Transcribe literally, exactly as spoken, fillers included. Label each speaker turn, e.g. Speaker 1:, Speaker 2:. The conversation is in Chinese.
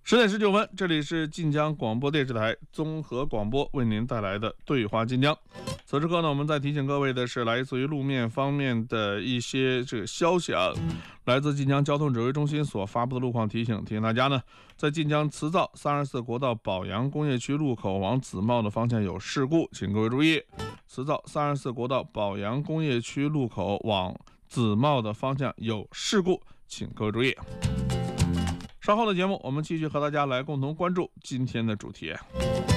Speaker 1: 十点十九分，这里是晋江广播电视台综合广播为您带来的对话晋江。此时刻呢，我们在提醒各位的是来自于路面方面的一些这个消息啊。来自晋江交通指挥中心所发布的路况提醒，提醒大家呢，在晋江磁灶三十四国道宝阳工业区路口往紫茂的方向有事故，请各位注意。磁灶三十四国道宝阳工业区路口往紫茂的方向有事故，请各位注意。稍后的节目，我们继续和大家来共同关注今天的主题。